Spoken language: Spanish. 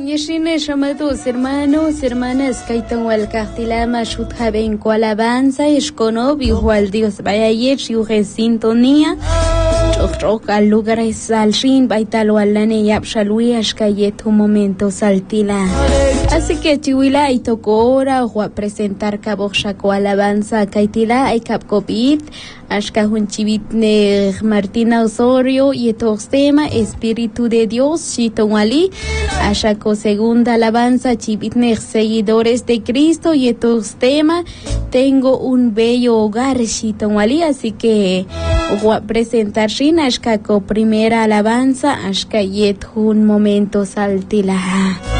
Yeshines, amados hermanos, hermanas, Kaitan Walcartilama, Shuthaben, Alabanza, Esconob, igual Dios, vaya Yesh, sintonía. Choc al lugar es al shin, baitalo al lane y abshalui, ashkayet un momento saltila. Así que chihuila y tocó hora o a presentar cabo shaco alabanza, Kaitila, y capcopit, ashkahun chivitne Martina Osorio y estos tema Espíritu de Dios, Chitonwali, ashako segunda alabanza, chivitne seguidores de Cristo y estos tema, tengo un bello hogar, Chitonwali, así que o a presentar shin, ashkako primera alabanza, ashkayet un momento saltila.